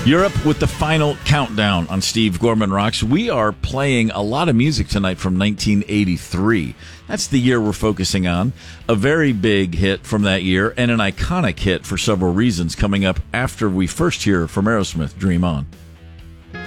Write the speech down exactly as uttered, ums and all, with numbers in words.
Europe with the final countdown on Steve Gorman Rocks. We are playing a lot of music tonight from nineteen eighty-three. That's the year we're focusing on. A very big hit from that year and an iconic hit for several reasons coming up after we first hear from Aerosmith, Dream On.